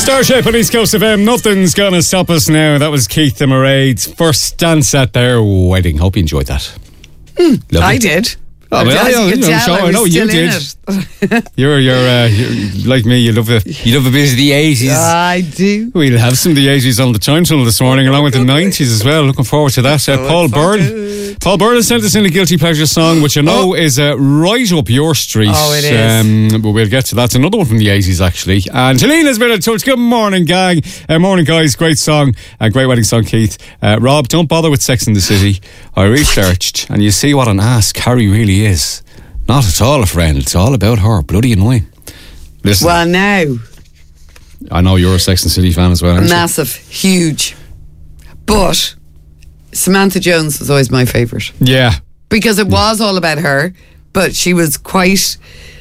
Starship on East Coast FM. Nothing's gonna stop us now. That was Keith the Maraid's first dance at their wedding. Hope you enjoyed that. I did. Oh, well, I know you did. You're like me. You love a bit of the 80s. I do. We'll have some of the 80s on the time tunnel this morning, along with the 90s as well. Looking forward to that. Paul Byrne has sent us in a Guilty Pleasure song, which I know is right up your street. Oh, it is. But we'll get to that. It's another one from the 80s, actually. And Helena's been in touch. Good morning, gang. Morning, guys. Great song. Great wedding song, Keith. Rob, don't bother with Sex and the City. I researched, and you see what an ass Carrie really is. Not at all a friend. It's all about her. Bloody annoying. Listen. Well, now. I know you're a Sex and the City fan as well, aren't you? Massive. Huge. But Samantha Jones was always my favourite. Yeah. Because it was all about her, but she was quite,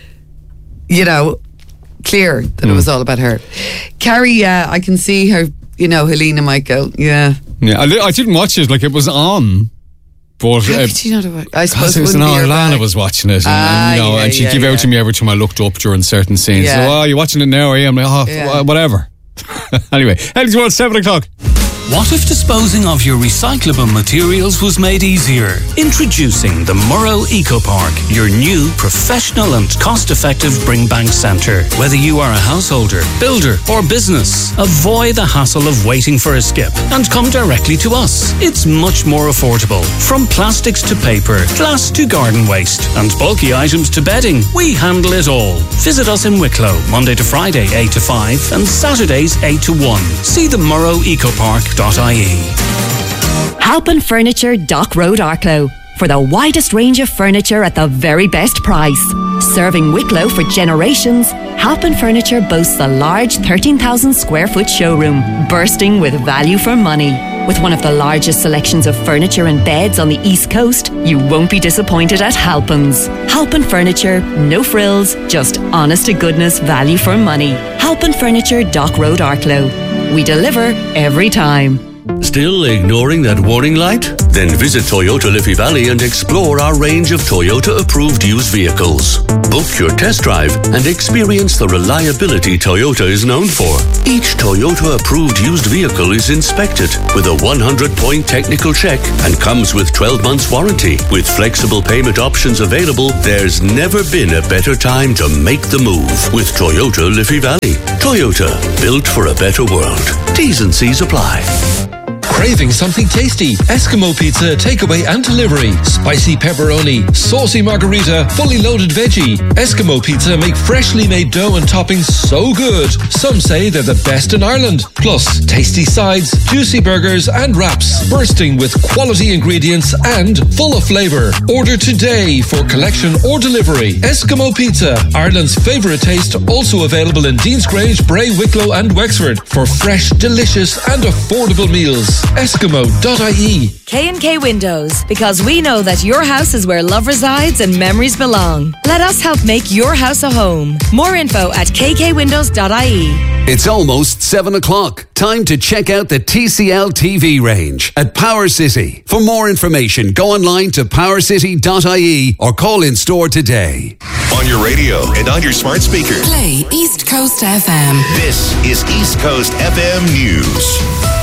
clear that it was all about her. Carrie, I can see her, Helena might go, yeah. Yeah, I didn't watch it, like it was on. But how could you not have? I suppose it was an Lana was watching it, and she'd give out to me every time I looked up during certain scenes. Yeah. So, you're watching it now, are you? I'm like, whatever. Anyway, heading towards 7 o'clock. What if disposing of your recyclable materials was made easier? Introducing the Murrow Eco Park, your new professional and cost-effective bring bank centre. Whether you are a householder, builder or business, avoid the hassle of waiting for a skip and come directly to us. It's much more affordable. From plastics to paper, glass to garden waste and bulky items to bedding, we handle it all. Visit us in Wicklow, Monday to Friday 8 to 5 and Saturdays 8 to 1. See the murrowecopark.ie. Halpin Furniture, Dock Road, Arklow. For the widest range of furniture at the very best price. Serving Wicklow for generations, Halpin Furniture boasts a large 13,000 square foot showroom, bursting with value for money. With one of the largest selections of furniture and beds on the East Coast, you won't be disappointed at Halpin's. Halpin Furniture, no frills, just honest to goodness value for money. Halpin Furniture, Dock Road, Arklow. We deliver every time. Still ignoring that warning light? Then visit Toyota Liffey Valley and explore our range of Toyota-approved used vehicles. Book your test drive and experience the reliability Toyota is known for. Each Toyota-approved used vehicle is inspected with a 100-point technical check and comes with 12 months warranty. With flexible payment options available, there's never been a better time to make the move with Toyota Liffey Valley. Toyota, built for a better world. T's and C's apply. Craving something tasty? Eskimo Pizza takeaway and delivery. Spicy pepperoni, saucy margarita, fully loaded veggie. Eskimo Pizza make freshly made dough and toppings so good. Some say they're the best in Ireland. Plus, tasty sides, juicy burgers and wraps, bursting with quality ingredients and full of flavour. Order today for collection or delivery. Eskimo Pizza, Ireland's favourite taste, also available in Deansgrange, Bray, Wicklow and Wexford for fresh, delicious and affordable meals. Eskimo.ie. K&K Windows, because we know that your house is where love resides and memories belong. Let us help make your house a home. More info at kkwindows.ie. It's almost 7 o'clock. Time to check out the TCL TV range at Power City. For more information, go online to powercity.ie or call in store today. On your radio and on your smart speaker. Play East Coast FM. This is East Coast FM News.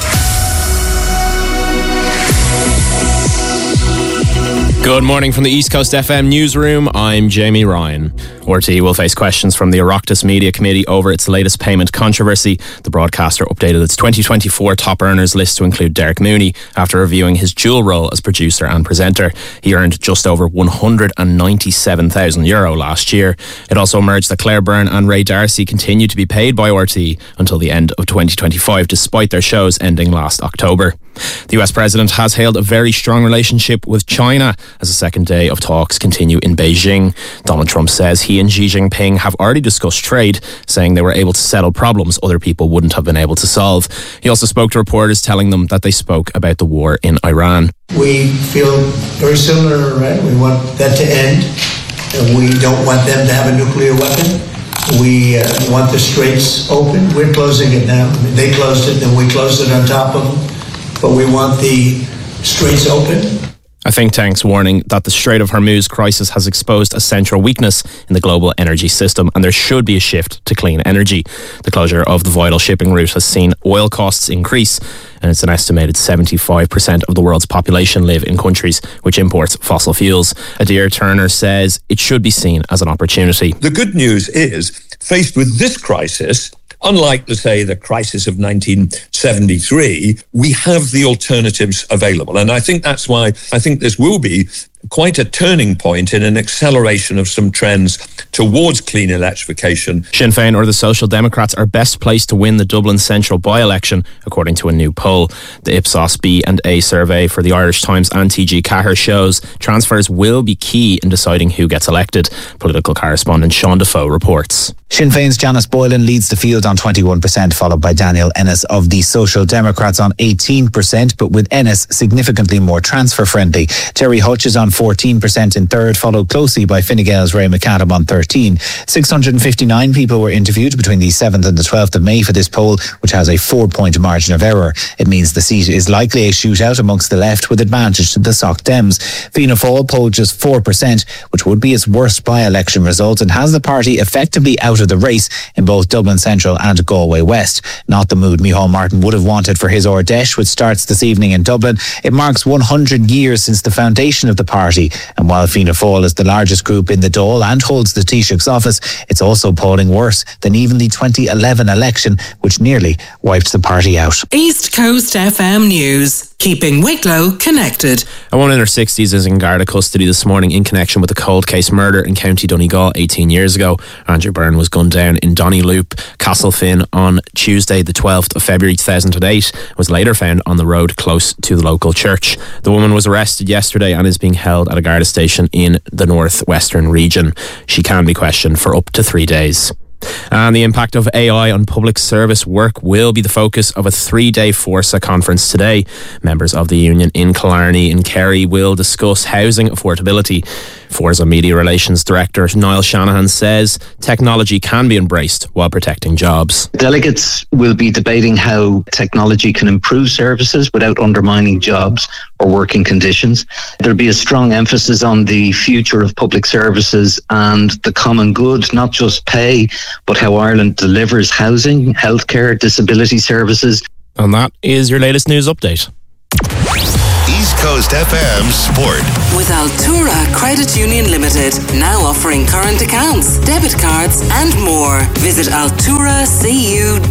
Good morning from the East Coast FM newsroom. I'm Jamie Ryan. RTÉ will face questions from the Oireachtas Media Committee over its latest payment controversy. The broadcaster updated its 2024 top earners list to include Derek Mooney after reviewing his dual role as producer and presenter. He earned just over €197,000 last year. It also emerged that Claire Byrne and Ray Darcy continue to be paid by RTÉ until the end of 2025, despite their shows ending last October. The US President has hailed a very strong relationship with China as the second day of talks continue in Beijing. Donald Trump says he and Xi Jinping have already discussed trade, saying they were able to settle problems other people wouldn't have been able to solve. He also spoke to reporters, telling them that they spoke about the war in Iran. We feel very similar to Iran. We want that to end. We don't want them to have a nuclear weapon. We want the straits open. We're closing it now. I mean, they closed it, then we closed it on top of them. But we want the straits open. A think tank's warning that the Strait of Hormuz crisis has exposed a central weakness in the global energy system, and there should be a shift to clean energy. The closure of the vital shipping route has seen oil costs increase, and it's an estimated 75% of the world's population live in countries which imports fossil fuels. Adair Turner says it should be seen as an opportunity. The good news is, faced with this crisis, unlike, let's say, the crisis of 1973, we have the alternatives available. And I think that's why I think this will be quite a turning point in an acceleration of some trends towards clean electrification. Sinn Féin or the Social Democrats are best placed to win the Dublin Central by-election, according to a new poll. The Ipsos B&A survey for the Irish Times and TG Cahir shows transfers will be key in deciding who gets elected. Political correspondent Sean Defoe reports. Sinn Féin's Janice Boylan leads the field on 21%, followed by Daniel Ennis of the Social Democrats on 18%, but with Ennis significantly more transfer-friendly. Terry Hutch is on 14% in third, followed closely by Fine Gael's Ray McAdam on 13. 659 people were interviewed between the 7th and the 12th of May for this poll, which has a 4-point margin of error. It means the seat is likely a shootout amongst the left, with advantage to the Soc Dems. Fianna Fáil polled just 4%, which would be its worst by-election result, and has the party effectively out of the race in both Dublin Central and Galway West. Not the mood Micheál Martin would have wanted for his Ordesh, which starts this evening in Dublin. It marks 100 years since the foundation of the party, and while Fianna Fáil is the largest group in the Dáil and holds the Taoiseach's office, it's also polling worse than even the 2011 election, which nearly wiped the party out. East Coast FM News, keeping Wicklow connected. A woman in her 60s is in Garda custody this morning in connection with a cold case murder in County Donegal 18 years ago. Andrew Byrne was gunned down in Donnyloop, Castlefin on Tuesday the 12th of February 2008, was later found on the road close to the local church. The woman was arrested yesterday and is being held at a Garda station in the northwestern region. She can be questioned for up to 3 days. And the impact of AI on public service work will be the focus of a 3-day Forza conference today. Members of the union in Killarney and Kerry will discuss housing affordability. Forza Media Relations Director Niall Shanahan says technology can be embraced while protecting jobs. Delegates will be debating how technology can improve services without undermining jobs or working conditions. There'll be a strong emphasis on the future of public services and the common good, not just pay, but how Ireland delivers housing, healthcare, disability services. And that is your latest news update. East Coast FM Sport. With Altura Credit Union Limited, now offering current accounts, debit cards and more. Visit alturacu.ie.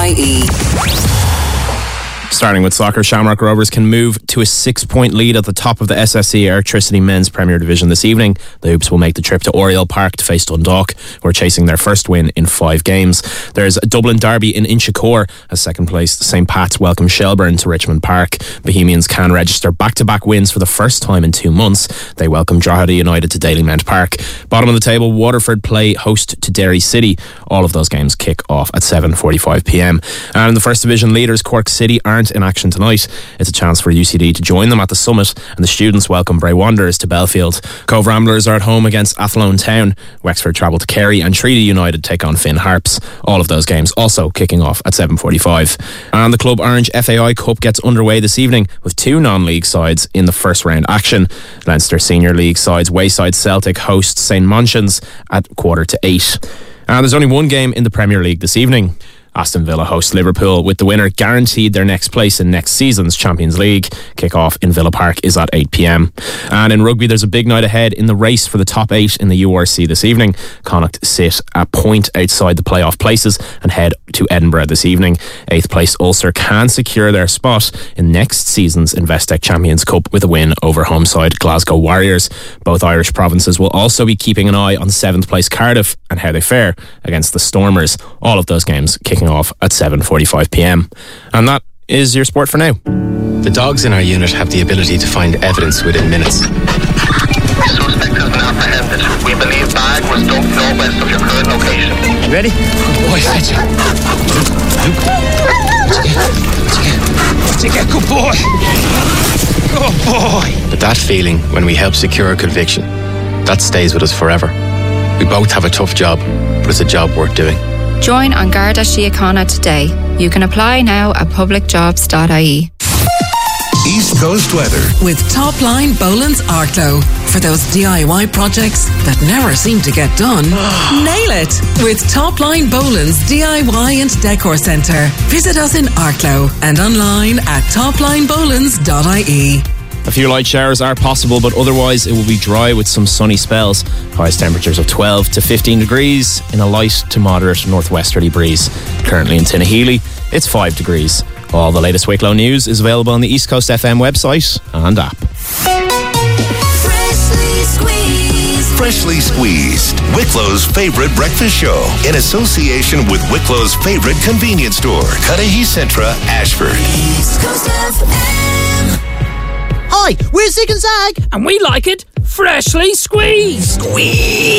Starting with soccer, Shamrock Rovers can move to a 6-point lead at the top of the SSE Electricity Men's Premier Division this evening. The Hoops will make the trip to Oriel Park to face Dundalk, who are chasing their first win in 5 games. There's a Dublin derby in Inchicore as second place St. Pat's welcome Shelbourne to Richmond Park. Bohemians can register back-to-back wins for the first time in 2 months. They welcome Drogheda United to Dalymount Park. Bottom of the table, Waterford play host to Derry City. All of those games kick off at 7:45pm. And in the First Division leaders, Cork City aren't in action tonight. It's a chance for UCD to join them at the summit, and the students welcome Bray Wanderers to Belfield. Cove Ramblers are at home against Athlone Town. Wexford travel to Kerry, and Treaty United take on Finn Harps. All of those games also kicking off at 7:45. And the Club Orange FAI Cup gets underway this evening with 2 non-league sides in the first round action. Leinster Senior League sides Wayside Celtic host St. Manchins at 7:45. And there's only 1 game in the Premier League this evening. Aston Villa host Liverpool, with the winner guaranteed their next place in next season's Champions League. Kick-off in Villa Park is at 8pm. And in rugby, there's a big night ahead in the race for the top 8 in the URC this evening. Connacht sit a point outside the playoff places and head to Edinburgh this evening. 8th place Ulster can secure their spot in next season's Investec Champions Cup with a win over home side Glasgow Warriors. Both Irish provinces will also be keeping an eye on 7th place Cardiff and how they fare against the Stormers. All of those games kicking off at 7:45pm. And that is your sport for now. The dogs in our unit have the ability to find evidence within minutes. Suspect has been apprehended. We believe bag was dumped northwest of your current location. You ready? Good boy, fetch it. What'd you get? Good boy. Good boy. But that feeling when we help secure a conviction, that stays with us forever. We both have a tough job, but it's a job worth doing. Join on Garda Síochána today. You can apply now at publicjobs.ie. East Coast weather. With Topline Boland's Arklow. For those DIY projects that never seem to get done, nail it with Topline Boland's DIY and Decor Centre. Visit us in Arklow and online at toplinebolands.ie. A few light showers are possible, but otherwise it will be dry with some sunny spells. Highest temperatures of 12 to 15 degrees in a light to moderate northwesterly breeze. Currently in Tinahely, it's 5 degrees. All the latest Wicklow news is available on the East Coast FM website and app. Freshly Squeezed, Wicklow's favorite breakfast show, in association with Wicklow's favorite convenience store, Cudahy Centra, Ashford. East Coast FM. Hi, we're Zig and Zag, and we like it freshly squeezed. Squeeze.